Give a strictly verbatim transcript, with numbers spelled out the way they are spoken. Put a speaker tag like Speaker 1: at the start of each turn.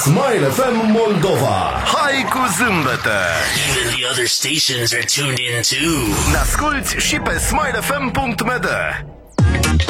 Speaker 1: Smile F M Moldova.
Speaker 2: Hai cu zâmbete!
Speaker 3: Even the other stations are tuned in too.
Speaker 2: Ne asculti și pe smile f m punct m d.